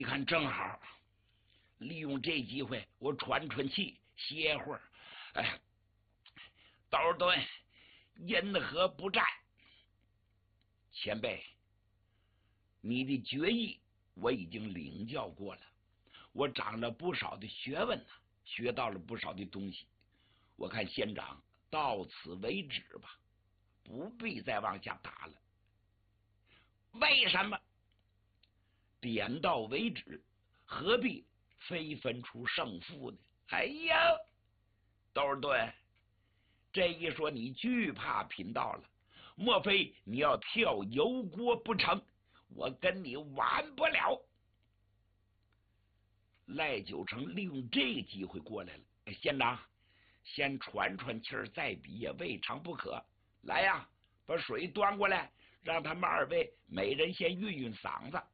你看正好利用这机会，我喘喘气，歇会儿。哎，道顿因何不战？前辈，你的决议我已经领教过了，我长了不少的学问呢，学到了不少的东西。我看县长到此为止吧，不必再往下打了。为什么？点到为止，何必非分出胜负呢？哎呀，窦尔顿，这一说你惧怕贫道了，莫非你要跳油锅不成？我跟你玩不了。赖九成利用这个机会过来了，县长，先喘喘气儿再比也未尝不可。来呀，把水端过来，让他们二位每人先运运嗓子。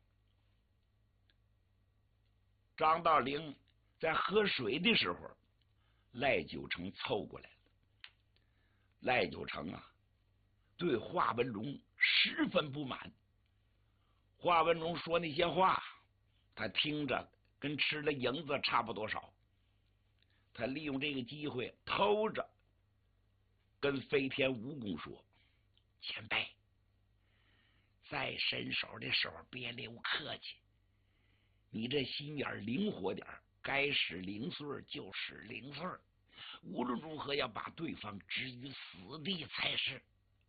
张道陵在喝水的时候，赖九成凑过来了。赖九成啊，对华文荣十分不满。华文荣说那些话，他听着跟吃了银子差不多少。他利用这个机会偷着跟飞天蜈蚣说：“前辈，再伸手的时候别留客气，你这心眼灵活点，该使零碎就使零碎，无论如何要把对方置于死地才是。”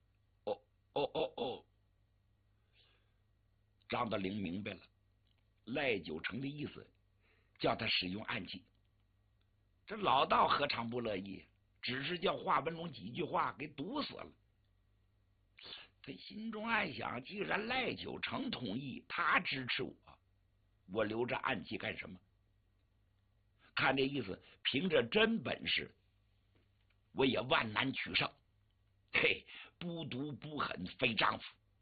哦，张德龄明白了，赖九成的意思叫他使用暗器。这老道何尝不乐意，只是叫华文荣几句话给堵死了。他心中暗想，既然赖九成同意，他支持我留着暗器干什么？看这意思，凭着真本事，我也万难取胜。嘿，不毒不狠非丈夫。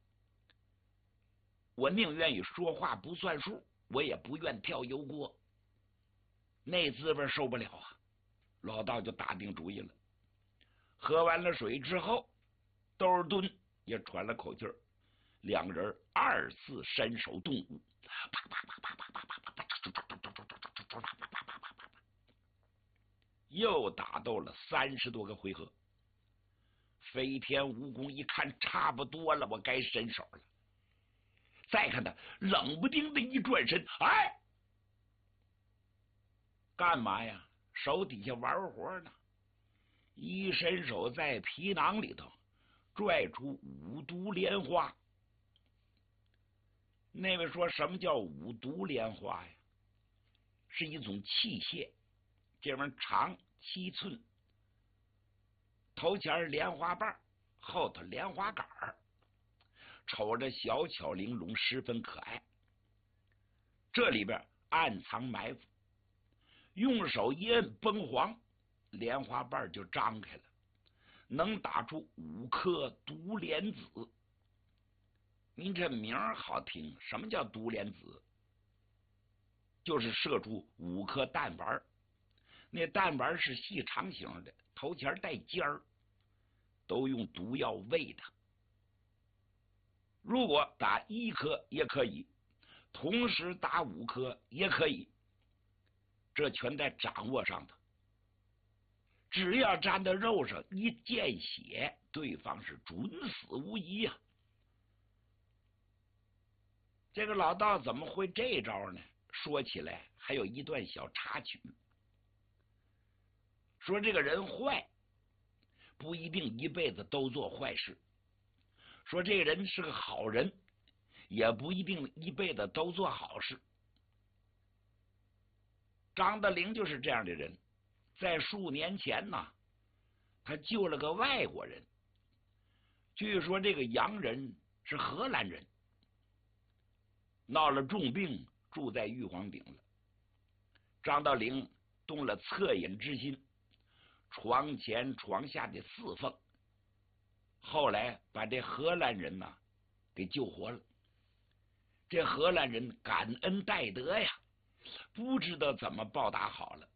我宁愿与说话不算数，我也不愿跳油锅，那滋味受不了啊！老道就打定主意了。喝完了水之后，窦尔敦也喘了口气儿，两人二次伸手动武，又打斗了30多个回合。飞天蜈蚣一看差不多了，我该伸手了。再看他冷不丁的一转身，哎，干嘛呀？手底下玩活呢？一伸手在皮囊里头拽出五毒莲花。那位说什么叫五毒莲花呀？是一种器械，这玩意儿长7寸，头前莲花瓣，后头莲花杆儿，瞅着小巧玲珑，十分可爱。这里边暗藏埋伏，用手一摁崩黄，莲花瓣就张开了，能打出5颗毒莲子。您这名儿好听，什么叫毒莲子？就是射出5颗弹丸，那弹丸是细长形的，头前带尖儿，都用毒药喂它。如果打1颗也可以，同时打5颗也可以，这全在掌握上头。只要沾到肉上一见血，对方是准死无疑呀。这个老道怎么会这招呢？说起来还有一段小插曲，说这个人坏不一定一辈子都做坏事，说这个人是个好人也不一定一辈子都做好事。张德龄就是这样的人，在数年前呢，他救了个外国人，据说这个洋人是荷兰人，闹了重病，住在玉皇顶了。张道陵动了恻隐之心，床前床下的侍奉，后来把这荷兰人呢给救活了。这荷兰人感恩戴德呀，不知道怎么报答好了。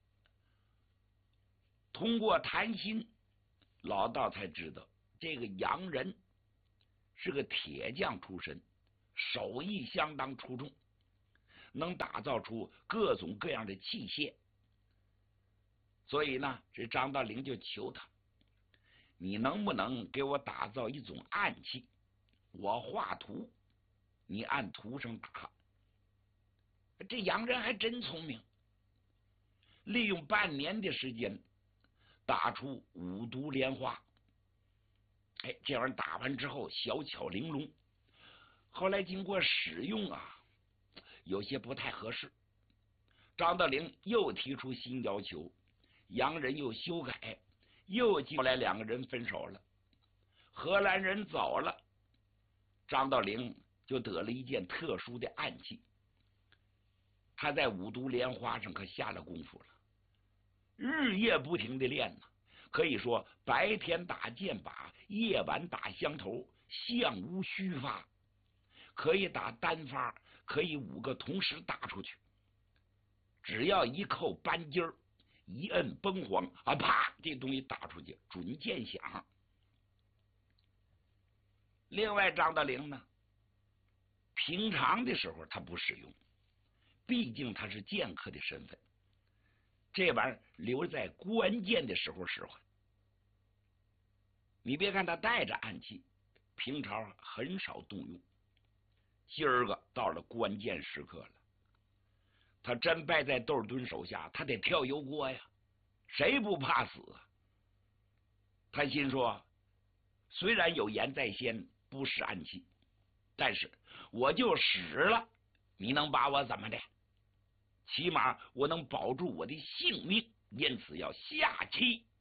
通过谈心，老道才知道这个洋人是个铁匠出身，手艺相当出众， 能打造出各种各样的器械。所以呢，这张道陵就求他，你能不能给我打造一种暗器？我画图，你按图上打。这洋人还真聪明，利用半年的时间打出五毒莲花。这玩意儿打完之后小巧玲珑，后来经过使用啊，有些不太合适。张道陵又提出新要求，洋人又修改，又后来两个人分手了。荷兰人走了，张道陵就得了一件特殊的暗器。他在五毒莲花上可下了功夫了，日夜不停的练呢。可以说白天打箭靶，夜晚打香头，相无虚发，可以打单发，可以5个同时打出去。只要一扣扳机儿，一摁崩簧啊，啪，这东西打出去准见响。另外张道陵呢，平常的时候他不使用，毕竟他是剑客的身份，这玩意儿留在关键的时候使唤。你别看他带着暗器，平常很少动用，今儿个到了关键时刻了，他真败在窦尔敦手下，他得跳油锅呀，谁不怕死啊？他心说，虽然有言在先，不使暗器，但是我就使了，你能把我怎么的？起码我能保住我的性命，因此要下棋。